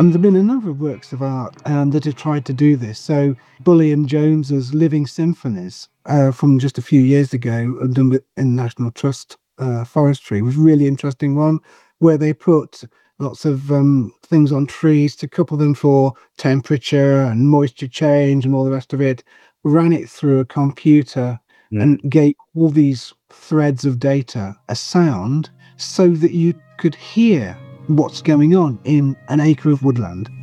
And there have been a number of works of art that have tried to do this. So Bully and Jones's Living Symphonies from just a few years ago, done in National Trust Forestry, was a really interesting one, where they put lots of things on trees to couple them for temperature and moisture change and all the rest of it, ran it through a computer and gave all these threads of data a sound so that you could hear what's going on in an acre of woodland.